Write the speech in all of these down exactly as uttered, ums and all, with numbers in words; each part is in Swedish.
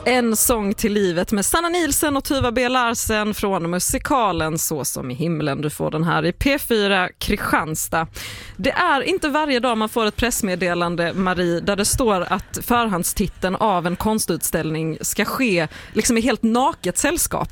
En sång till livet med Sanna Nielsen och Tuva B. Larsen från musikalen Så som i himlen. Du får den här i P fyra Kristianstad. Det är inte varje dag man får ett pressmeddelande, Marie, där det står att förhandstiteln av en konstutställning ska ske liksom i helt naket sällskap.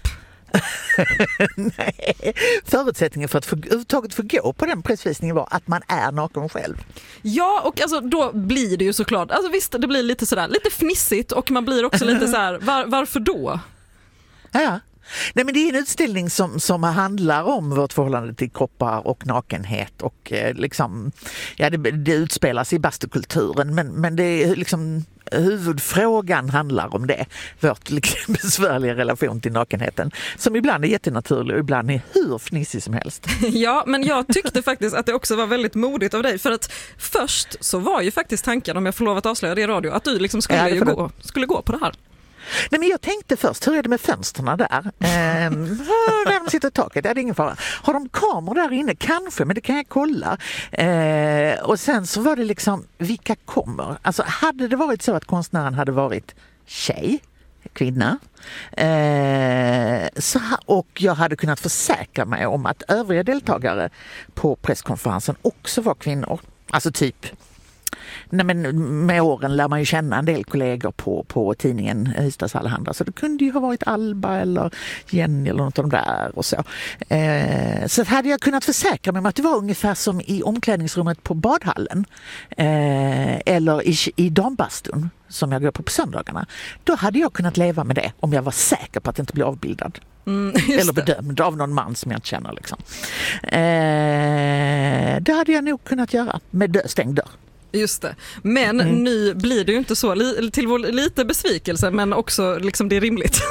Nej, förutsättningen för att överhuvudtaget få gå på den pressvisningen var att man är naken själv. Ja, och alltså, då blir det ju såklart, alltså visst, det blir lite sådär, lite fnissigt, och man blir också lite så här, var, varför då? Ja. Nej, men det är en utställning som, som handlar om vårt förhållande till kroppar och nakenhet, och eh, liksom, ja, det, det utspelas i bastukulturen, men, men det är liksom huvudfrågan handlar om det, vårt liksom besvärliga relation till nakenheten, som ibland är jättenaturlig och ibland är hur fnissig som helst. Ja, men jag tyckte faktiskt att det också var väldigt modigt av dig, för att först så var ju faktiskt tanken, om jag får lov att avslöja det i radio, att du liksom skulle, ja, ju gå, skulle gå på det här. Nej, men jag tänkte först, hur är det med fönsterna där? Ehm, där de sitter i taket, det är ingen fara. Har de kameror där inne? Kanske, men det kan jag kolla. Ehm, och sen så var det liksom, vilka kommer? Alltså, hade det varit så att konstnären hade varit tjej, kvinna, eh, så, och jag hade kunnat försäkra mig om att övriga deltagare på presskonferensen också var kvinnor. Alltså typ, nej, men med åren lär man ju känna en del kollegor på, på tidningen Ystads Allehanda, så det kunde ju ha varit Alba eller Jenny eller något av de där och så. Eh, så hade jag kunnat försäkra mig om att det var ungefär som i omklädningsrummet på badhallen eh, eller i, i dambastun som jag går på på söndagarna. Då hade jag kunnat leva med det om jag var säker på att inte bli avbildad. Mm, eller bedömd av någon man som jag inte känner. Liksom. Eh, det hade jag nog kunnat göra med dö- stängd dörr. Just det. Men mm. nu blir det ju inte så, till vår lite besvikelse, men också liksom det är rimligt.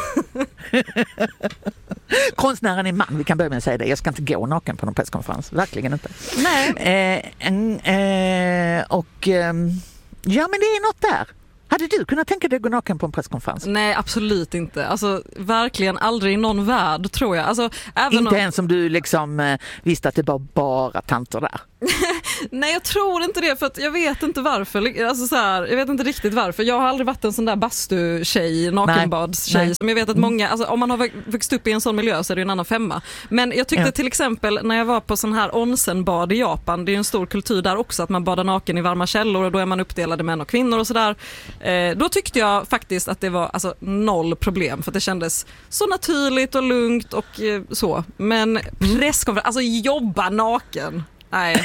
Konstnären är man, vi kan börja med att säga det. Jag ska inte gå naken på någon presskonferens, verkligen inte. Nej. Eh, eh, och eh, ja, men det är något där. Hade du kunnat tänka dig att gå naken på en presskonferens? Nej, absolut inte. Alltså, verkligen aldrig i någon värld, tror jag. Alltså, även inte om... ens som du liksom eh, visste att det var bara tanter där. Nej, jag tror inte det, för att jag vet inte varför. Alltså, så här, jag vet inte riktigt varför. Jag har aldrig varit en sån där bastu-tjej, nakenbadstjej. Men jag vet att många, alltså, om man har växt upp i en sån miljö så är det en annan femma. Men jag tyckte ja. till exempel när jag var på sån här onsenbad i Japan, det är ju en stor kultur där också, att man badar naken i varma källor, och då är man uppdelade män och kvinnor och sådär. Eh, då tyckte jag faktiskt att det var alltså, noll problem, för att det kändes så naturligt och lugnt och eh, så. Men presskonferens, alltså jobba naken. Nej,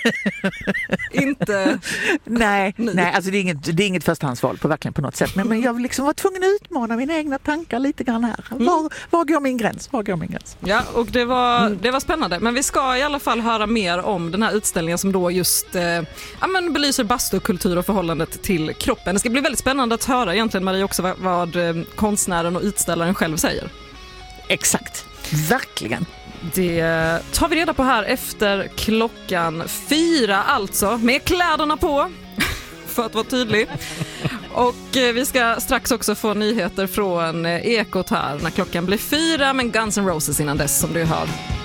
inte. Nej, nej, alltså det är inget, det är inget förstahandsval på verkligen på något sätt. Men, men jag liksom var tvungen att utmana mina egna tankar lite grann här. Var, mm. var går min gräns? Var går min gräns? Ja, och det var, mm. det var spännande. Men vi ska i alla fall höra mer om den här utställningen som då just eh, ja, men belyser bastukultur och förhållandet till kroppen. Det ska bli väldigt spännande att höra egentligen, Marie, också vad, vad eh, konstnären och utställaren själv säger. Exakt, verkligen. Det tar vi reda på här efter klockan fyra, alltså med kläderna på, för att vara tydlig. Och vi ska strax också få nyheter från Ekot här när klockan blir fyra, men Guns N' Roses innan dess, som du hör.